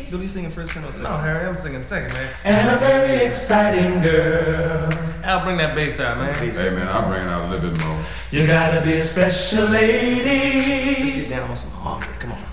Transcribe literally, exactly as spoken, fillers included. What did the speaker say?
Do you singing first or second? No, Harry, I'm singing second, man. And a very exciting girl. Al, bring that bass out, man. Hey man, I'll bring it out a little bit more. You gotta be a special lady. Let's get down on some harmony. Come on.